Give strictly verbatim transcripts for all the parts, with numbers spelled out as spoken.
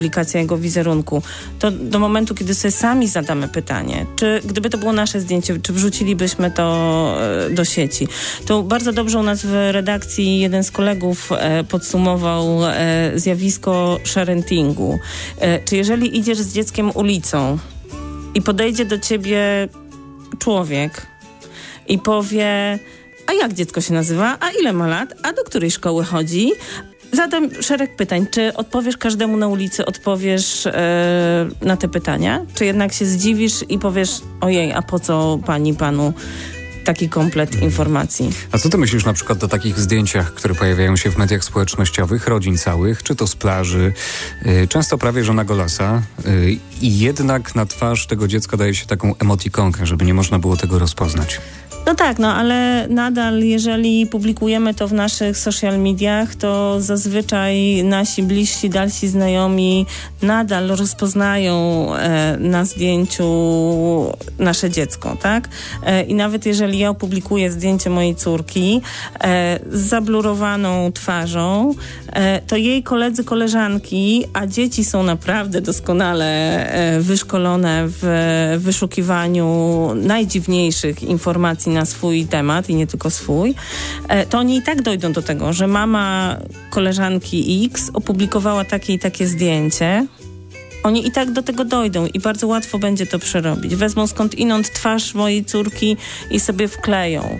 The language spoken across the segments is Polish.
publikacja jego wizerunku, to do momentu, kiedy sobie sami zadamy pytanie, czy gdyby to było nasze zdjęcie, czy wrzucilibyśmy to do sieci. To bardzo dobrze u nas w redakcji jeden z kolegów podsumował zjawisko sharentingu. Czy jeżeli idziesz z dzieckiem ulicą i podejdzie do ciebie człowiek i powie: a jak dziecko się nazywa, a ile ma lat, a do której szkoły chodzi? Zadam szereg pytań. Czy odpowiesz każdemu na ulicy, odpowiesz yy, na te pytania? Czy jednak się zdziwisz i powiesz: ojej, a po co pani, panu taki komplet informacji? A co ty myślisz na przykład o takich zdjęciach, które pojawiają się w mediach społecznościowych, rodzin całych, czy to z plaży, yy, często prawie że na golasa, yy, i jednak na twarz tego dziecka daje się taką emotikonkę, żeby nie można było tego rozpoznać? No tak, no ale nadal, jeżeli publikujemy to w naszych social mediach, to zazwyczaj nasi bliżsi, dalsi znajomi nadal rozpoznają e, na zdjęciu nasze dziecko, tak? E, I nawet jeżeli ja opublikuję zdjęcie mojej córki e, z zablurowaną twarzą, e, to jej koledzy, koleżanki, a dzieci są naprawdę doskonale e, wyszkolone w wyszukiwaniu najdziwniejszych informacji na swój temat i nie tylko swój, to oni i tak dojdą do tego, że mama koleżanki X opublikowała takie i takie zdjęcie. Oni i tak do tego dojdą i bardzo łatwo będzie to przerobić. Wezmą skądinąd twarz mojej córki i sobie wkleją.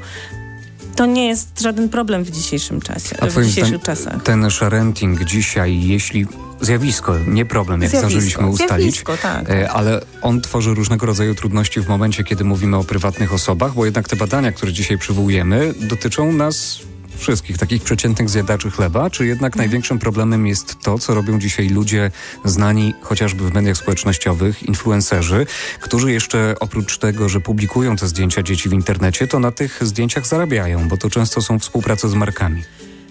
To nie jest żaden problem w dzisiejszym czasie, A w dzisiejszych ten, czasach. Ten sharenting dzisiaj, jeśli zjawisko, nie problem, jak zjawisko, zdążyliśmy ustalić, zjawisko, tak. ale on tworzy różnego rodzaju trudności w momencie, kiedy mówimy o prywatnych osobach, bo jednak te badania, które dzisiaj przywołujemy, dotyczą nas wszystkich, takich przeciętnych zjadaczy chleba, czy jednak największym problemem jest to, co robią dzisiaj ludzie znani chociażby w mediach społecznościowych, influencerzy, którzy jeszcze oprócz tego, że publikują te zdjęcia dzieci w internecie, to na tych zdjęciach zarabiają, bo to często są współprace z markami.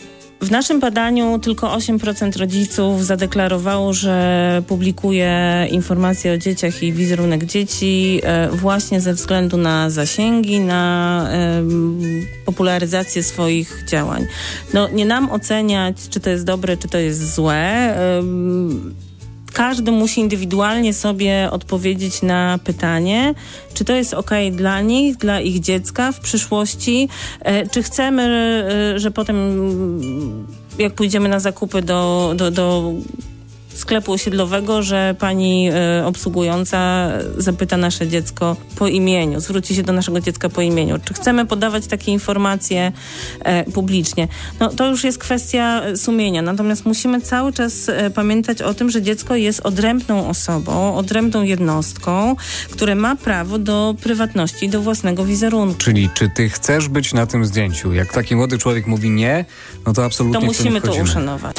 W naszym badaniu tylko osiem procent rodziców zadeklarowało, że publikuje informacje o dzieciach i wizerunek dzieci właśnie ze względu na zasięgi, na um, popularyzację swoich działań. No, nie nam oceniać, czy to jest dobre, czy to jest złe. Um, Każdy musi indywidualnie sobie odpowiedzieć na pytanie, czy to jest okej dla nich, dla ich dziecka w przyszłości, e, czy chcemy, e, że potem jak pójdziemy na zakupy do, do, do sklepu osiedlowego, że pani e, obsługująca zapyta nasze dziecko po imieniu, zwróci się do naszego dziecka po imieniu. Czy chcemy podawać takie informacje e, publicznie? No to już jest kwestia sumienia. Natomiast musimy cały czas e, pamiętać o tym, że dziecko jest odrębną osobą, odrębną jednostką, które ma prawo do prywatności i do własnego wizerunku. Czyli czy ty chcesz być na tym zdjęciu? Jak taki młody człowiek mówi nie, no to absolutnie to musimy w to to uszanować.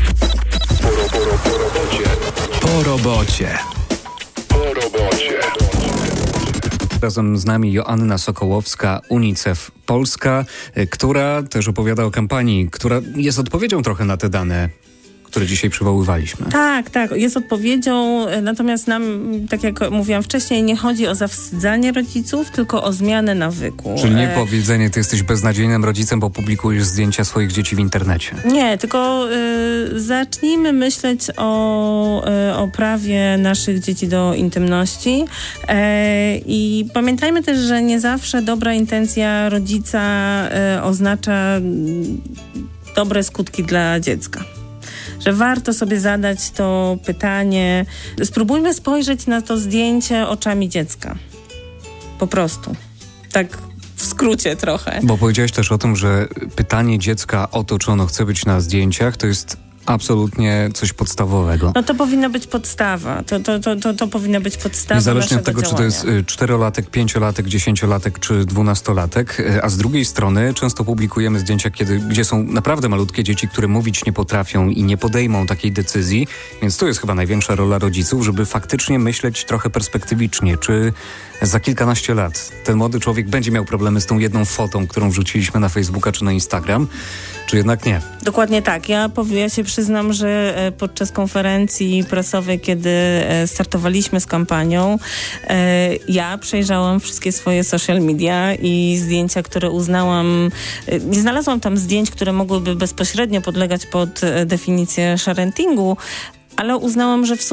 Po robocie. Po robocie. Razem z nami Joanna Sokołowska, UNICEF Polska, która też opowiada o kampanii, która jest odpowiedzią trochę na te dane, które dzisiaj przywoływaliśmy. Tak, tak, jest odpowiedzią, natomiast nam, tak jak mówiłam wcześniej, nie chodzi o zawstydzanie rodziców, tylko o zmianę nawyku. Czyli nie powiedzenie, ty jesteś beznadziejnym rodzicem, bo publikujesz zdjęcia swoich dzieci w internecie. Nie, tylko y, zacznijmy myśleć o, y, o prawie naszych dzieci do intymności y, i pamiętajmy też, że nie zawsze dobra intencja rodzica y, oznacza y, dobre skutki dla dziecka. Że warto sobie zadać to pytanie. Spróbujmy spojrzeć na to zdjęcie oczami dziecka. Po prostu. Tak w skrócie trochę. Bo powiedziałeś też o tym, że pytanie dziecka o to, czy ono chce być na zdjęciach, to jest absolutnie coś podstawowego. No to powinna być podstawa. To, to, to, to, to powinna być podstawa niezależnie od tego, działania. czy to jest czterolatek, pięciolatek, dziesięciolatek czy dwunastolatek, a z drugiej strony często publikujemy zdjęcia, kiedy, gdzie są naprawdę malutkie dzieci, które mówić nie potrafią i nie podejmą takiej decyzji, więc to jest chyba największa rola rodziców, żeby faktycznie myśleć trochę perspektywicznie, czy za kilkanaście lat ten młody człowiek będzie miał problemy z tą jedną fotą, którą wrzuciliśmy na Facebooka czy na Instagram, czy jednak nie? Dokładnie tak. Ja, powiem, ja się przyznam, że podczas konferencji prasowej, kiedy startowaliśmy z kampanią, ja przejrzałam wszystkie swoje social media i zdjęcia, które uznałam, nie znalazłam tam zdjęć, które mogłyby bezpośrednio podlegać pod definicję sharentingu, ale uznałam, że w